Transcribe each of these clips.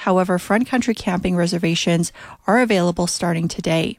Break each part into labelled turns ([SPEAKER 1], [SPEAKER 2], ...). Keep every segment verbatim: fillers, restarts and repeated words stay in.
[SPEAKER 1] However, front country camping reservations are available starting today.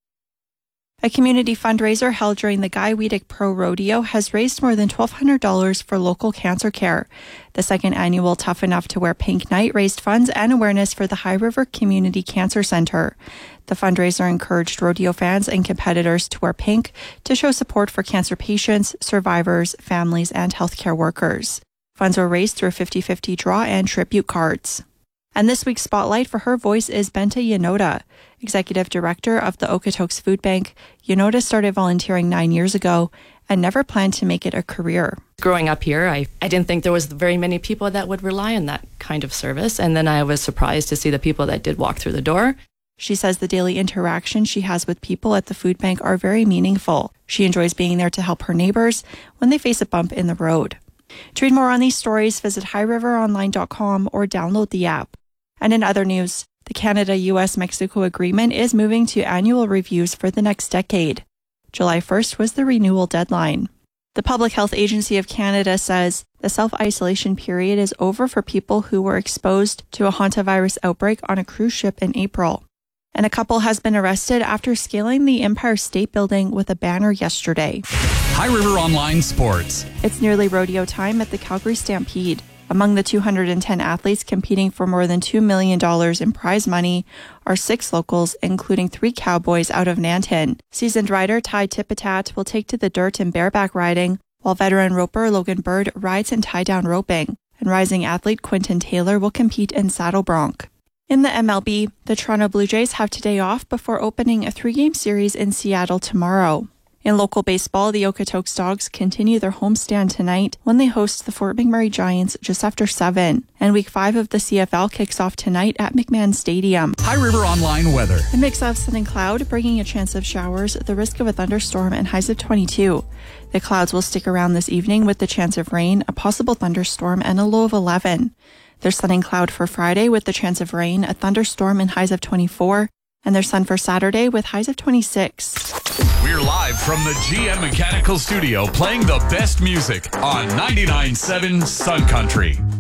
[SPEAKER 1] A community fundraiser held during the Guy Weedick Pro Rodeo has raised more than twelve hundred dollars for local cancer care. The second annual Tough Enough to Wear Pink Night raised funds and awareness for the High River Community Cancer Center. The fundraiser encouraged rodeo fans and competitors to wear pink to show support for cancer patients, survivors, families, and healthcare workers. Funds were raised through a fifty-fifty draw and tribute cards. And this week's spotlight for her voice is Benta Yanoda, Executive Director of the Okotoks Food Bank. Yanoda started volunteering nine years ago and never planned to make it a career.
[SPEAKER 2] Growing up here, I, I didn't think there was very many people that would rely on that kind of service. And then I was surprised to see the people that did walk through the door.
[SPEAKER 1] She says the daily interactions she has with people at the food bank are very meaningful. She enjoys being there to help her neighbors when they face a bump in the road. To read more on these stories, visit high river online dot com or download the app. And in other news, the Canada-U S Mexico agreement is moving to annual reviews for the next decade. July first was the renewal deadline. The Public Health Agency of Canada says the self-isolation period is over for people who were exposed to a hantavirus outbreak on a cruise ship in April. And a couple has been arrested after scaling the Empire State Building with a banner yesterday.
[SPEAKER 3] High River Online Sports.
[SPEAKER 1] It's nearly rodeo time at the Calgary Stampede. Among the two hundred ten athletes competing for more than two million dollars in prize money are six locals, including three cowboys out of Nanton. Seasoned rider Ty Tipitat will take to the dirt in bareback riding, while veteran roper Logan Bird rides in tie-down roping. And rising athlete Quinton Taylor will compete in saddle bronc. In the M L B, the Toronto Blue Jays have today off before opening a three-game series in Seattle tomorrow. In local baseball, the Okotoks Dogs continue their homestand tonight when they host the Fort McMurray Giants just after seven. And Week five of the C F L kicks off tonight at McMahon Stadium.
[SPEAKER 3] High River Online weather.
[SPEAKER 1] A mix of sun and cloud, bringing a chance of showers, the risk of a thunderstorm, and highs of twenty-two. The clouds will stick around this evening with the chance of rain, a possible thunderstorm, and a low of eleven. There's sun and cloud for Friday with the chance of rain, a thunderstorm, and highs of twenty-four. And there's sun for Saturday with highs of twenty-six.
[SPEAKER 3] We're live from the G M Mechanical Studio playing the best music on ninety-nine point seven Sun Country.